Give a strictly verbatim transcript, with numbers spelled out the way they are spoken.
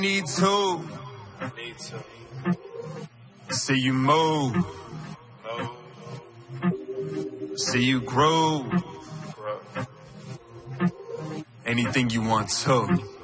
Need to. Need to. See you move. Move. See you grow. Grow. Anything you want to.